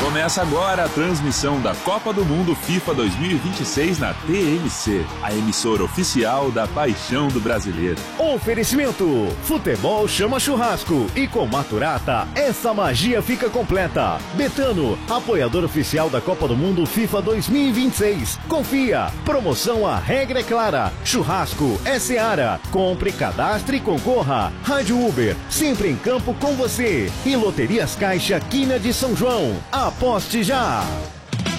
Começa agora a transmissão da Copa do Mundo FIFA 2026 na TMC, a emissora oficial da paixão do brasileiro. Oferecimento: futebol chama churrasco e com Maturata essa magia fica completa. Betano, apoiador oficial da Copa do Mundo FIFA 2026. Confia, promoção A Regra é Clara. Churrasco é Seara. Compre, cadastre e concorra. Rádio Uber, sempre em campo com você. E Loterias Caixa Quina de São João. Aposte já!